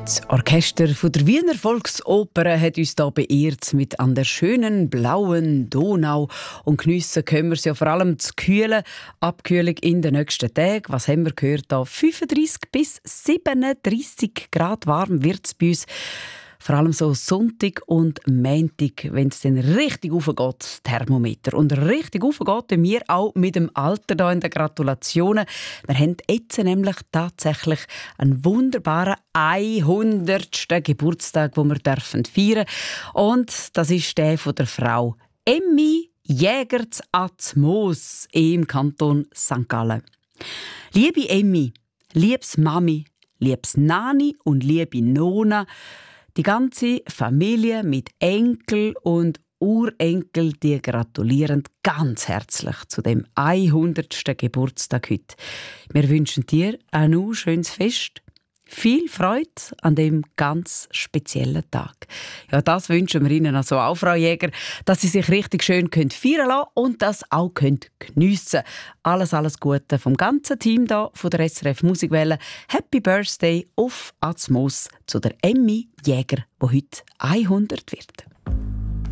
Das Orchester von der Wiener Volksoper hat uns hier beehrt mit «An der schönen blauen Donau». Und geniessen können wir es ja vor allem zu kühlen. Abkühlung in den nächsten Tagen. Was haben wir gehört? Da 35 bis 37 Grad warm wird es bei uns. Vor allem so Sonntag und Montag, wenn es dann richtig hochgeht, das Thermometer. Und richtig hochgeht bei mir auch mit dem Alter hier in den Gratulationen. Wir haben jetzt nämlich tatsächlich einen wunderbaren 100. Geburtstag, den wir feiern dürfen. Und das ist der von der Frau Emmy Jäger zu Atmos im Kanton St. Gallen. Liebe Emmy, liebes Mami, liebes Nani und liebe Nona, die ganze Familie mit Enkel und Urenkel, die gratulieren ganz herzlich zu dem 100. Geburtstag heute. Wir wünschen dir ein schönes Fest. Viel Freude an dem ganz speziellen Tag. Ja, das wünschen wir Ihnen also auch, Frau Jäger, dass Sie sich richtig schön feiern lassen und das auch geniessen können. Alles Gute vom ganzen Team da von der SRF Musikwelle. Happy Birthday auf Atmos zu der Emmy Jäger, die heute 100 wird.